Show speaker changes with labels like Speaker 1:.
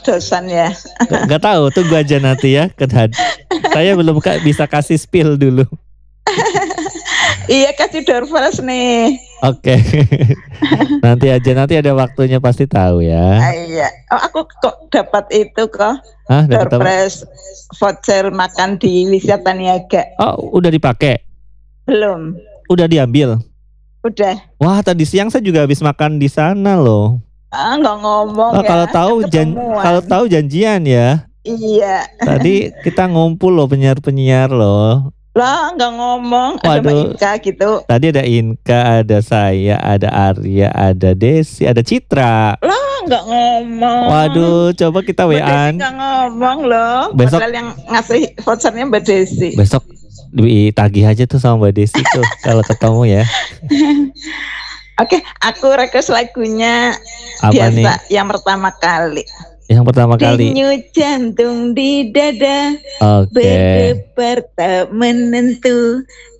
Speaker 1: dosan ya.
Speaker 2: Gak tahu, tunggu aja nanti ya. Saya belum bisa kasih spill dulu.
Speaker 1: Iya, kasih door prize nih.
Speaker 2: Oke. Nanti ada waktunya pasti tahu ya.
Speaker 1: Iya. Oh, aku kok dapat itu kok.
Speaker 2: Hah,
Speaker 1: Door
Speaker 2: dapat apa?
Speaker 1: prize voucher makan di Wisata Niaga.
Speaker 2: Oh, udah dipakai?
Speaker 1: Belum.
Speaker 2: Udah diambil?
Speaker 1: Udah.
Speaker 2: Wah, tadi siang saya juga habis makan di sana loh.
Speaker 1: Nggak ngomong ya.
Speaker 2: Kalau tahu janjian ya.
Speaker 1: Iya.
Speaker 2: Tadi kita ngumpul loh penyiar loh.
Speaker 1: Lah nggak ngomong.
Speaker 2: Waduh,
Speaker 1: ada Mbak Inka gitu.
Speaker 2: Tadi ada Inka, ada saya, ada Arya, ada Desi, ada Citra.
Speaker 1: Lah nggak ngomong.
Speaker 2: Waduh, coba kita WA-an.
Speaker 1: Nggak ngomong loh.
Speaker 2: Besok
Speaker 1: padahal yang ngasih vouchernya Mbak Desi.
Speaker 2: Besok ditagih aja tuh sama Mbak Desi tuh kalau ketemu ya.
Speaker 1: Oke, aku request lagunya
Speaker 2: apa
Speaker 1: biasa
Speaker 2: nih?
Speaker 1: Yang pertama kali.
Speaker 2: Yang pertama kali.
Speaker 1: Denyut jantung di dada.
Speaker 2: Oke.
Speaker 1: Berdebar tak menentu.